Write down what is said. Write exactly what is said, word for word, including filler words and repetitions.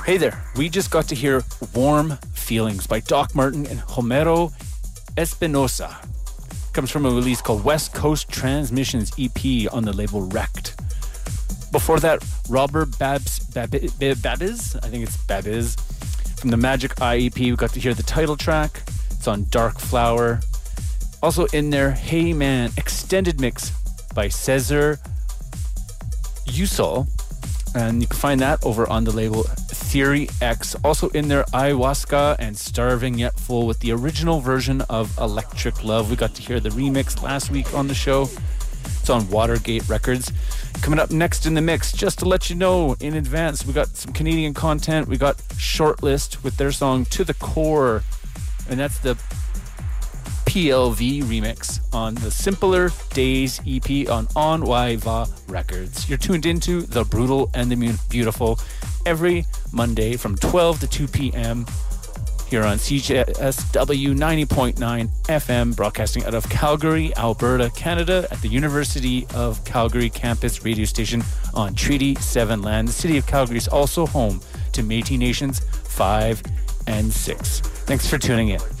Hey there, we just got to hear Warm Feelings by Doc Martin and Homero Espinosa. Comes from a release called West Coast Transmissions E P on the label Wrecked. Before that, Robert Babs, Babi- Babiz, I think it's Babiz, from the Magic Eye E P. We got to hear the title track. It's on Dark Flower. Also in there, Hey Man, extended mix by Cesar Usol. And you can find that over on the label Theory X. Also in there, Ayahuasca and Starving Yet Full with the original version of Electric Love. We got to hear the remix last week on the show. It's on Watergate Records. Coming up next in the mix, just to let you know in advance, we got some Canadian content. We got Shortlist with their song To The Core. And that's the P L V remix on the Simpler Days E P on On Waiva Records. You're tuned into The Brutal and the Beautiful every Monday from twelve to two p.m. here on C J S W ninety point nine F M, broadcasting out of Calgary, Alberta, Canada, at the University of Calgary campus radio station on Treaty seven land. The city of Calgary is also home to Métis Nations five and six. Thanks for tuning in.